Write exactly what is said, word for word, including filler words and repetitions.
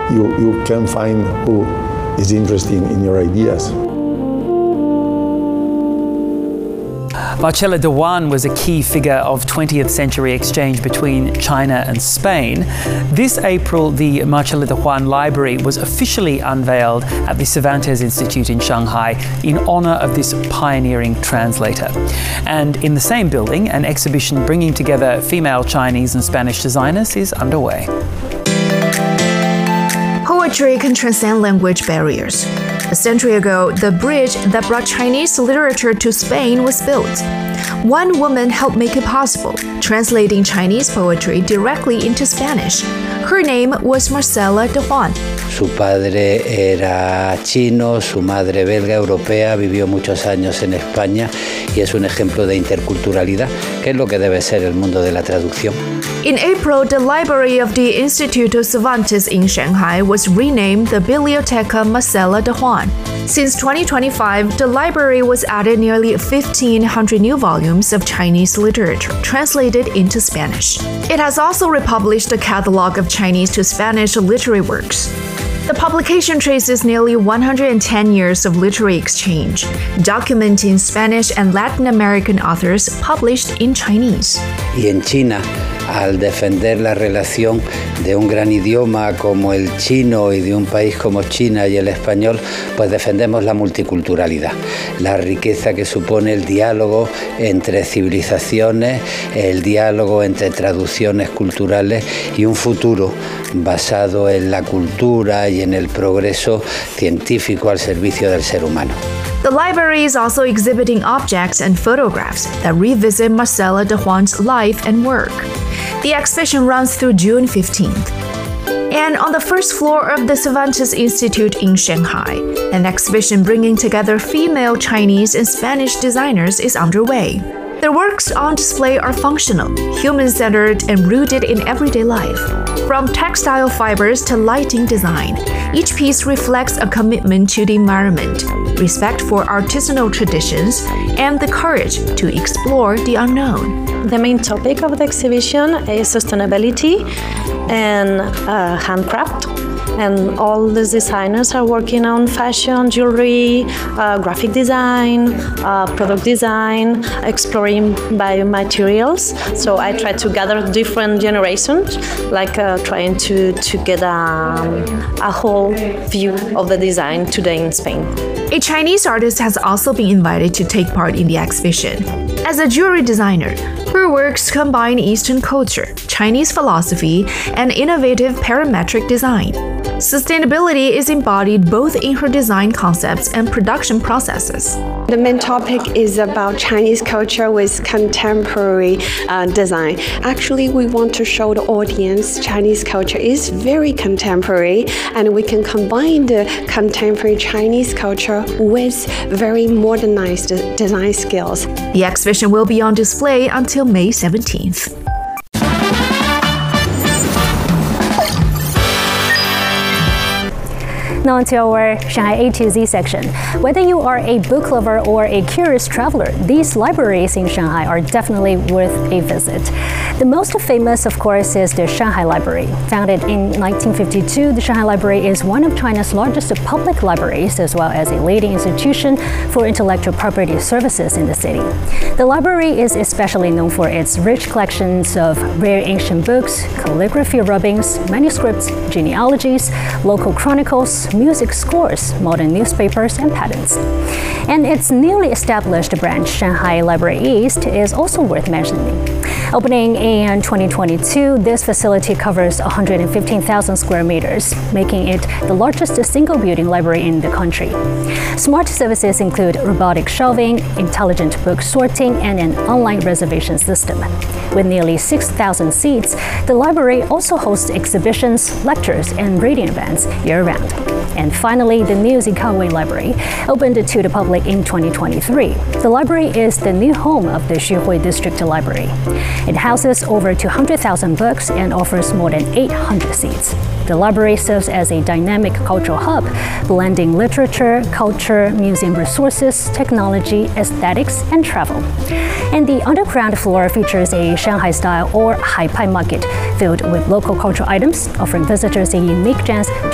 you, you can find who is interested in your ideas. Marcela Dejuan was a key figure of twentieth century exchange between China and Spain. This April, the Marcela Dejuan Library was officially unveiled at the Cervantes Institute in Shanghai in honor of this pioneering translator. And in the same building, an exhibition bringing together female Chinese and Spanish designers is underway. Poetry can transcend language barriers. A century ago, the bridge that brought Chinese literature to Spain was built. One woman helped make it possible, translating Chinese poetry directly into Spanish. Her name was Marcela Dejuan. Su padre era chino, su madre belga, europea, vivió muchos años en España y es un ejemplo de interculturalidad, que es lo que debe ser el mundo de la traducción. In April, the library of the Instituto Cervantes in Shanghai was renamed the Biblioteca Marcela Dejuan. Since twenty twenty-five, the library was added nearly fifteen hundred new volumes of Chinese literature translated into Spanish. It has also republished a catalog of Chinese to Spanish literary works. The publication traces nearly one hundred ten years of literary exchange, documenting Spanish and Latin American authors published in Chinese. Y en China, al defender la relación de un gran idioma como el chino y de un país como China y el español, pues defendemos la multiculturalidad, la riqueza que supone el diálogo entre civilizaciones, el diálogo entre traducciones culturales y un futuro basado en la cultura y en el progreso científico al servicio del ser humano. The library is also exhibiting objects and photographs that revisit Marcela Dejuan's life and work. The exhibition runs through June fifteenth. And on the first floor of the Cervantes Institute in Shanghai, an exhibition bringing together female Chinese and Spanish designers is underway. Their works on display are functional, human-centered, and rooted in everyday life. From textile fibers to lighting design, each piece reflects a commitment to the environment, respect for artisanal traditions, and the courage to explore the unknown. The main topic of the exhibition is sustainability and uh, handcraft. And all the designers are working on fashion, jewelry, uh, graphic design, uh, product design, exploring biomaterials. So I try to gather different generations, like uh, trying to, to get a, a whole view of the design today in Spain. A Chinese artist has also been invited to take part in the exhibition. As a jewelry designer, her works combine Eastern culture, Chinese philosophy, and innovative parametric design. Sustainability is embodied both in her design concepts and production processes. The main topic is about Chinese culture with contemporary uh, design. Actually, we want to show the audience Chinese culture is very contemporary, and we can combine the contemporary Chinese culture with very modernized design skills. The exhibition will be on display until May seventeenth. Now onto our Shanghai A to Z section. Whether you are a book lover or a curious traveler, these libraries in Shanghai are definitely worth a visit. The most famous, of course, is the Shanghai Library. Founded in nineteen fifty-two, the Shanghai Library is one of China's largest public libraries, as well as a leading institution for intellectual property services in the city. The library is especially known for its rich collections of rare ancient books, calligraphy rubbings, manuscripts, genealogies, local chronicles, music scores, modern newspapers, and patents. And its newly established branch, Shanghai Library East, is also worth mentioning. Opening in twenty twenty-two, this facility covers one hundred fifteen thousand square meters, making it the largest single building library in the country. Smart services include robotic shelving, intelligent book sorting, and an online reservation system. With nearly six thousand seats, the library also hosts exhibitions, lectures, and reading events year-round. And finally, the new Zikawei Library opened to the public in twenty twenty-three. The library is the new home of the Xuhui District Library. It houses over two hundred thousand books and offers more than eight hundred seats. The library serves as a dynamic cultural hub, blending literature, culture, museum resources, technology, aesthetics, and travel. And the underground floor features a Shanghai-style or Haipai market filled with local cultural items, offering visitors a unique chance